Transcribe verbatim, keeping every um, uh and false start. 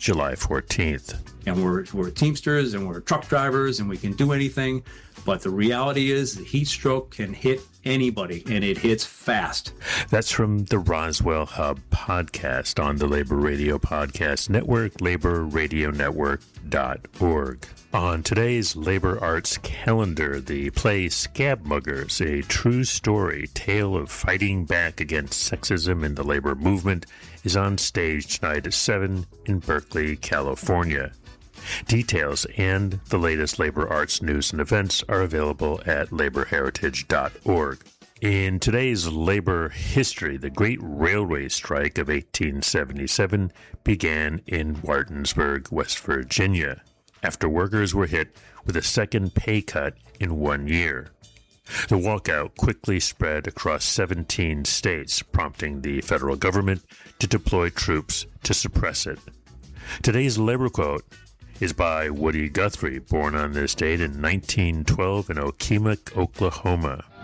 July fourteenth. And we're, we're Teamsters and we're truck drivers and we can do anything. But the reality is heat stroke can hit anybody, and it hits fast. That's from the Roswell Hub podcast on the Labor Radio Podcast Network, labor radio network dot org. On today's Labor Arts calendar, the play Scab Muggers, a true story tale of fighting back against sexism in the labor movement, is on stage tonight at seven in Berkeley, California. Details and the latest labor arts news and events are available at labor heritage dot org. In today's labor history, the Great Railway Strike of eighteen seventy-seven began in Wartensburg, West Virginia, after workers were hit with a second pay cut in one year. The walkout quickly spread across seventeen states, prompting the federal government to deploy troops to suppress it. Today's labor quote is by Woody Guthrie, born on this date in nineteen twelve in Okemah, Oklahoma.